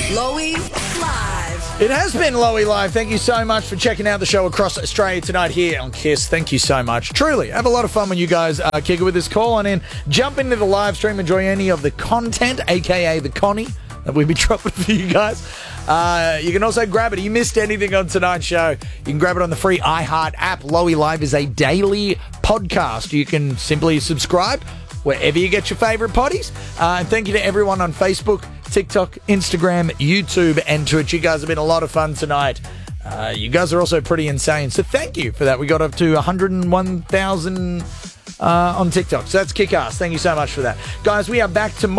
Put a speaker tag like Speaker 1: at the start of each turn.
Speaker 1: Lowy Live.
Speaker 2: It has been Lowy Live. Thank you so much for checking out the show across Australia tonight here on KISS. Thank you so much. Truly, have a lot of fun when you guys kick it with this. Call on in, jump into the live stream, enjoy any of the content, aka the Connie, that we'll be dropping for you guys. You can also grab it. If you missed anything on tonight's show, you can grab it on the free iHeart app. Lowy Live is a daily podcast. You can simply subscribe wherever you get your favourite potties. And thank you to everyone on Facebook, TikTok, Instagram, YouTube, and Twitch. You guys have been a lot of fun tonight. You guys are also pretty insane. So thank you for that. We got up to 101,000 on TikTok. So that's kick-ass. Thank you so much for that. Guys, we are back tomorrow.